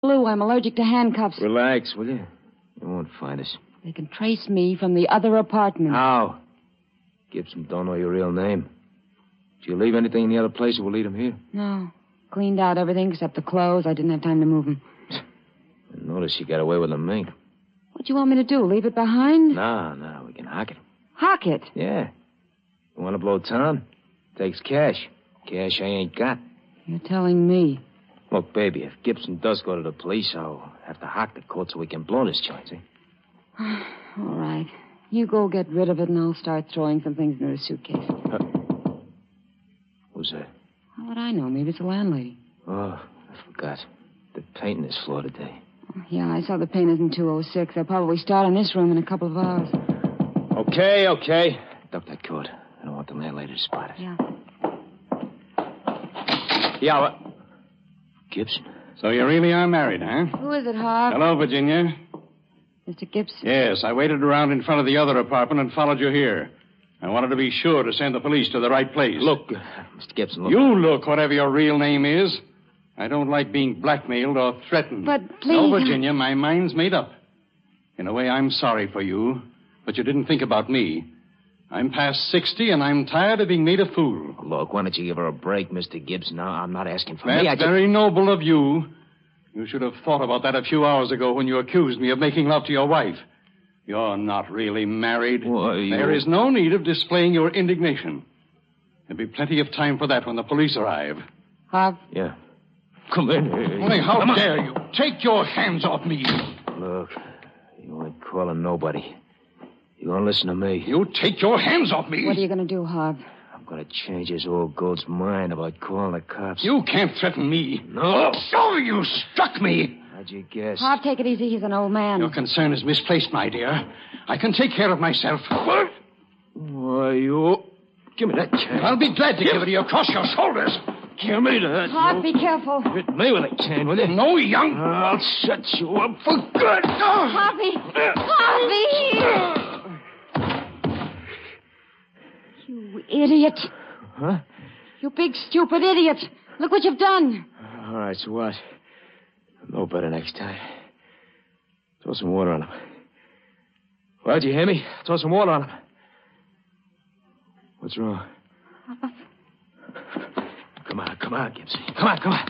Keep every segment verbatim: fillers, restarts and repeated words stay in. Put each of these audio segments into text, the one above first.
Blue, I'm allergic to handcuffs. Relax, will you? You won't find us. They can trace me from the other apartment. How? Gibson don't know your real name. Did you leave anything in the other place that will lead him here? No. Cleaned out everything except the clothes. I didn't have time to move them. I noticed you got away with the mink. What do you want me to do? Leave it behind? No, no, we can hock it. Hock it? Yeah. You want to blow town? Takes cash. Cash I ain't got. You're telling me. Look, baby, if Gibson does go to the police, I'll have to hock the coat so we can blow this joint, see? All right. You go get rid of it, and I'll start throwing some things into the suitcase. Uh, who's that? How would I know? Maybe it's the landlady. Oh, I forgot. They're painting this floor today. Yeah, I saw the painters in two oh six. They'll probably start in this room in a couple of hours. Okay, okay. Duck that coat. I don't want the landlady to spot it. Yeah. Yeah, what? Gibson. So you really are married, huh? Who is it, Harv? Hello, Virginia. Mister Gibson? Yes, I waited around in front of the other apartment and followed you here. I wanted to be sure to send the police to the right place. Look, uh, Mister Gibson, look. You look, whatever your real name is. I don't like being blackmailed or threatened. But please... No, Virginia, my mind's made up. In a way, I'm sorry for you, but you didn't think about me. I'm past sixty, and I'm tired of being made a fool. Look, why don't you give her a break, Mister Gibson? Now, I'm not asking for That's me. I just... very noble of you. You should have thought about that a few hours ago when you accused me of making love to your wife. You're not really married. Why, you... There is no need of displaying your indignation. There'll be plenty of time for that when the police arrive. Harv? Yeah. Come in here. Only how dare you? Take your hands off me. Look, you ain't calling nobody. You gonna listen to me? You take your hands off me. What are you going to do, Harv? I'm gonna change this old goat's mind about calling the cops. You can't threaten me. No. Oh, you struck me. How'd you guess? Harv, take it easy. He's an old man. Your concern is misplaced, my dear. I can take care of myself. What? Why, you... Give me that chain. I'll be glad to give it to you across your shoulders. Give me that. Harv, be careful. Hit me with a chain, will you? No, young... I'll shut you up for good. Harvey! Harvey! You idiot. Huh? You big, stupid idiot. Look what you've done. All right, so what? I'll know better next time. Throw some water on him. Well, did you hear me? Throw some water on him. What's wrong? Come on, come on, Gibson. Come on, come on.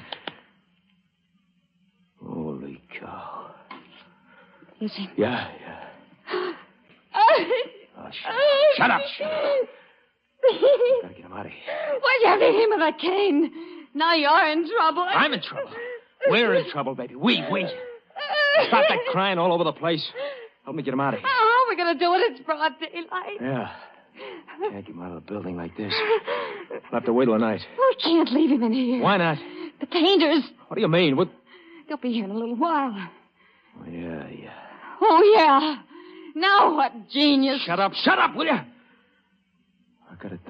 Holy cow. Listen. Yeah, yeah. Oh, shut up. Shut up, shut up. Gotta get him out of here. Why'd you have to hit him with that cane? Now you're in trouble. I'm in trouble. We're in trouble, baby. We, we. Stop that crying all over the place. Help me get him out of here. Oh, we're going to do it. It's broad daylight. Yeah. Can't get him out of the building like this. We'll have to wait till night. We can't leave him in here. Why not? The painters. What do you mean? What? They'll be here in a little while. Oh, yeah, yeah. Oh, yeah. Now what genius. Shut up, shut up, will you? I gotta